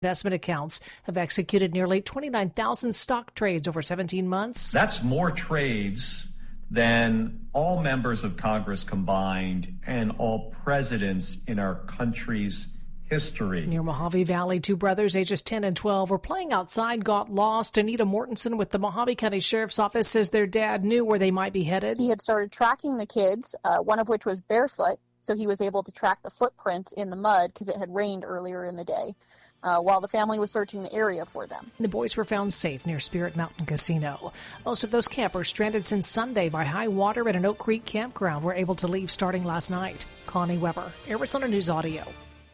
Investment accounts have executed nearly 29,000 stock trades over 17 months. That's more trades than all members of Congress combined and all presidents in our country's history. Near Mojave Valley, two brothers ages 10 and 12 were playing outside, got lost. Anita Mortensen with the Mojave County Sheriff's Office says their dad knew where they might be headed. He had started tracking the kids, one of which was barefoot, so he was able to track the footprints in the mud because it had rained earlier in the day. While the family was searching the area for them. The boys were found safe near Spirit Mountain Casino. Most of those campers stranded since Sunday by high water at an Oak Creek campground were able to leave starting last night. Connie Weber, Arizona News Audio.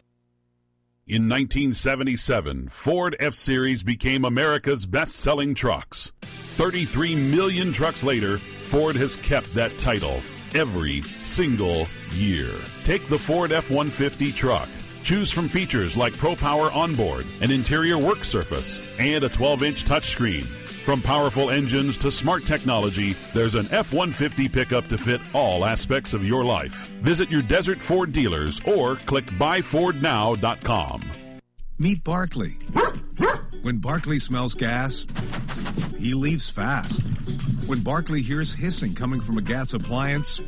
In 1977, Ford F-Series became America's best-selling trucks. 33 million trucks later, Ford has kept that title every single year. Take the Ford F-150 truck. Choose from features like Pro Power Onboard, an interior work surface, and a 12-inch touchscreen. From powerful engines to smart technology, there's an F-150 pickup to fit all aspects of your life. Visit your Desert Ford dealers or click buyfordnow.com. Meet Barkley. When Barkley smells gas, he leaves fast. When Barkley hears hissing coming from a gas appliance,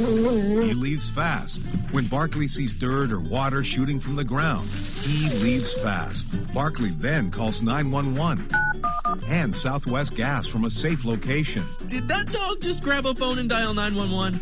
he leaves fast. When Barkley sees dirt or water shooting from the ground, he leaves fast. Barkley then calls 911 and Southwest Gas from a safe location. Did that dog just grab a phone and dial 911?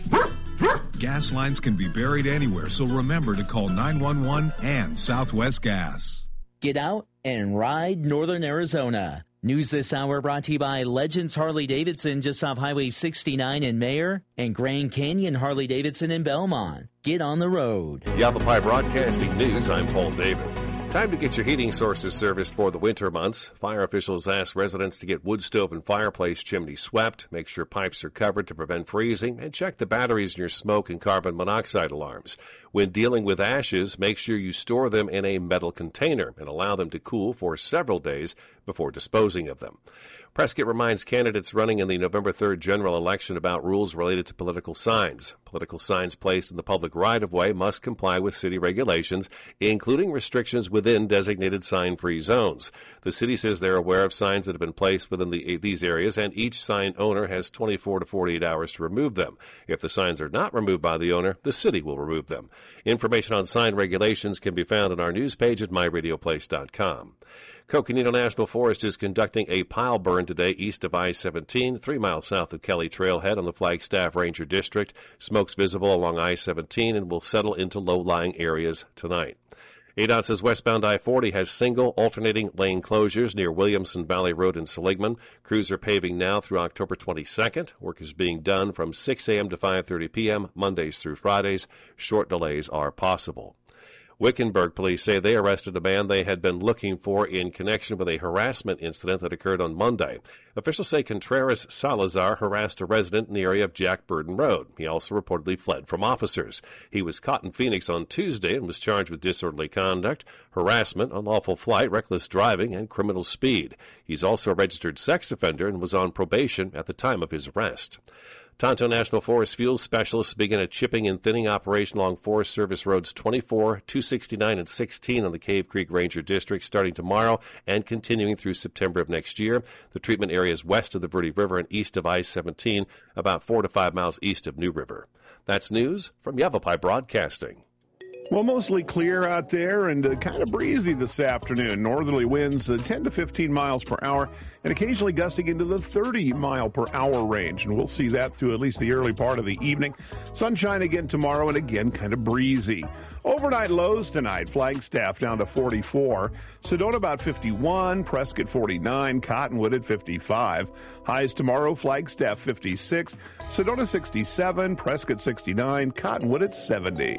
Gas lines can be buried anywhere, so remember to call 911 and Southwest Gas. Get out and ride Northern Arizona. News this hour brought to you by Legends Harley-Davidson just off Highway 69 in Mayer and Grand Canyon Harley-Davidson in Belmont. Get on the road. Yavapai Broadcasting News, I'm Paul David. Time to get your heating sources serviced for the winter months. Fire officials ask residents to get wood stove and fireplace chimney swept, make sure pipes are covered to prevent freezing, and check the batteries in your smoke and carbon monoxide alarms. When dealing with ashes, make sure you store them in a metal container and allow them to cool for several days before disposing of them. Prescott reminds candidates running in the November 3rd general election about rules related to political signs. Political signs placed in the public right-of-way must comply with city regulations, including restrictions within designated sign-free zones. The city says they're aware of signs that have been placed within these areas, and each sign owner has 24 to 48 hours to remove them. If the signs are not removed by the owner, the city will remove them. Information on sign regulations can be found on our news page at myradioplace.com. Coconino National Forest is conducting a pile burn today east of I-17, 3 miles south of Kelly Trailhead on the Flagstaff Ranger District. Smoke's visible along I-17 and will settle into low-lying areas tonight. ADOT says westbound I-40 has single alternating lane closures near Williamson Valley Road in Seligman. Crews are paving now through October 22nd. Work is being done from 6 a.m. to 5:30 p.m., Mondays through Fridays. Short delays are possible. Wickenburg police say they arrested a man they had been looking for in connection with a harassment incident that occurred on Monday. Officials say Contreras Salazar harassed a resident in the area of Jack Burden Road. He also reportedly fled from officers. He was caught in Phoenix on Tuesday and was charged with disorderly conduct, harassment, unlawful flight, reckless driving, and criminal speed. He's also a registered sex offender and was on probation at the time of his arrest. Tonto National Forest Fuels Specialists begin a chipping and thinning operation along Forest Service Roads 24, 269, and 16 on the Cave Creek Ranger District starting tomorrow and continuing through September of next year. The treatment area is west of the Verde River and east of I-17, about 4 to 5 miles east of New River. That's news from Yavapai Broadcasting. Well, mostly clear out there and kind of breezy this afternoon. Northerly winds 10 to 15 miles per hour and occasionally gusting into the 30 mile per hour range. And we'll see that through at least the early part of the evening. Sunshine again tomorrow and again kind of breezy. Overnight lows tonight, Flagstaff down to 44, Sedona about 51, Prescott 49, Cottonwood at 55. Highs tomorrow, Flagstaff 56, Sedona 67, Prescott 69, Cottonwood at 70.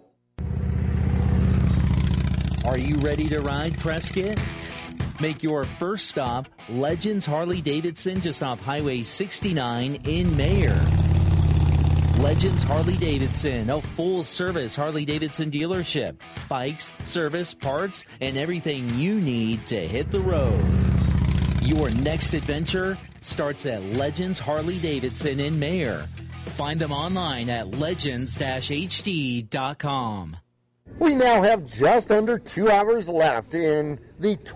Are you ready to ride, Prescott? Make your first stop Legends Harley-Davidson just off Highway 69 in Mayer. Legends Harley-Davidson, a full-service Harley-Davidson dealership. Bikes, service, parts, and everything you need to hit the road. Your next adventure starts at Legends Harley-Davidson in Mayer. Find them online at legends-hd.com. We now have just under 2 hours left in the